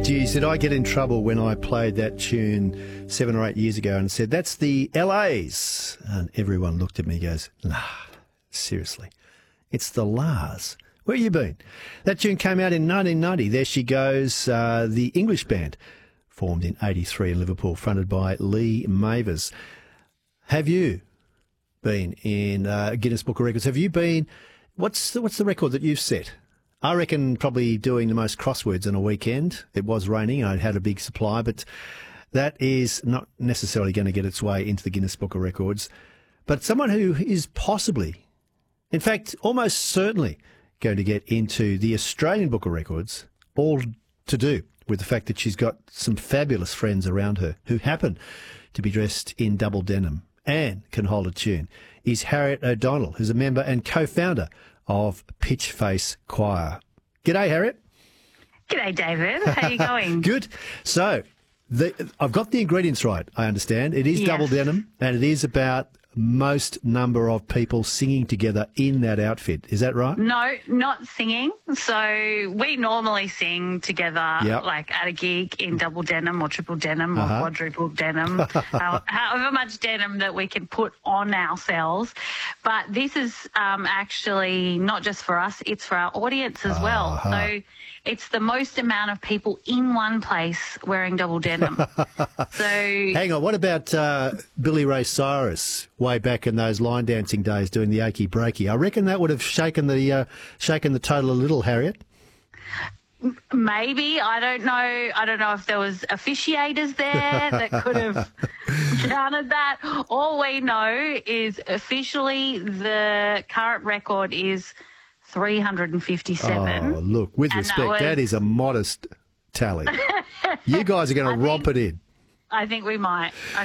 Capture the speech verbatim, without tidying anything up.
Geez, did I get in trouble when I played that tune seven or eight years ago and said, that's the L A's? And everyone looked at me and goes, nah, seriously, it's the Lars. Where you been? That tune came out in nineteen ninety. There She Goes, uh, the English band, formed in eighty-three in Liverpool, fronted by Lee Mavers. Have you been in uh, Guinness Book of Records? Have you been, what's the, what's the record that you've set? I reckon probably doing the most crosswords in a weekend. It was raining. I had a big supply, but that is not necessarily going to get its way into the Guinness Book of Records. But someone who is possibly, in fact, almost certainly going to get into the Australian Book of Records, all to do with the fact that she's got some fabulous friends around her who happen to be dressed in double denim and can hold a tune, is Harriet O'Donnell, who's a member and co-founder of Pitchface Choir. G'day, Harriet. G'day, David. How are you going? Good. So, the, I've got the ingredients right, I understand. It is Yes. double denim, and it is about most number of people singing together in that outfit. Is that right? No, not singing. So we normally sing together, Yep. like at a gig in double denim or triple denim Uh-huh. or quadruple denim, how, however much denim that we can put on ourselves. But this is um, actually not just for us, it's for our audience as well. Uh-huh. So it's the most amount of people in one place wearing double denim. So Hang on, what about uh, Billy Ray Cyrus way back in those line dancing days doing the achy breaky? I reckon that would have shaken the uh, shaken the total a little, Harriet. maybe, I don't know. I don't know if there was officiators there that could have counted that. All we know is officially the current record is three hundred fifty-seven. Oh, look, with And respect, that was- that is a modest tally. You guys are going to romp think- it in. I think we might. I